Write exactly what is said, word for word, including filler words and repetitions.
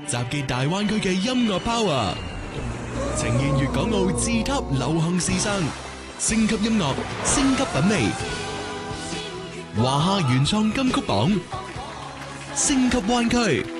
集結大灣區嘅音樂 power，呈現粵港澳自級流行時尚，升級音樂，升級品味，華夏原創金曲榜，升級灣區。